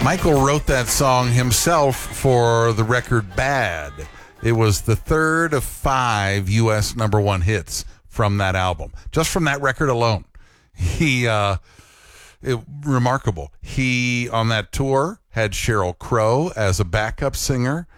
Michael wrote that song himself for the record Bad. It was the third of 5 U.S. number one hits from that album, just from that record alone. Remarkable. He, on that tour, had Sheryl Crow as a backup singer.